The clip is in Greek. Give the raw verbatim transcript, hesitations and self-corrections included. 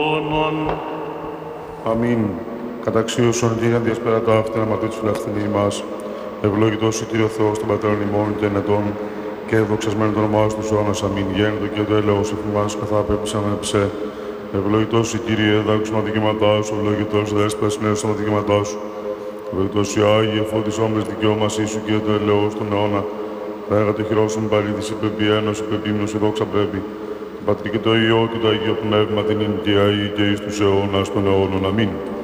Αμήν. Καταξίωσον Κύριε διασπέρατα αυτήν αματή της φιλαχθηνή μας. Ευλογητός η Κύριε ο Θεός των πατέρων ημών και ενετών και δοξασμένο το όνομά σου τους αιώνας. Αμήν. Γέννητο και το έλεος εφημάς καθά πέπησαν εψέ. Ευλογητός η Κύριε δάκουσμα δικαιώματά σου. Ευλογητός δέσπες νέος των δικαιώματά σου. Ευλογητός η Άγιε φώτης όμπρες δικαιώμασή σου και το έλεος των αιώνα. Ράγα το χειρόσον παλίδης υπεμπή ένωση υπεμπίμνωση δόξα πρέπει. Το Πατρί και το Υιό και το Αγίο Πνεύμα την ενοικιαή και εις τους αιώνας των αιώνων. Αμήν.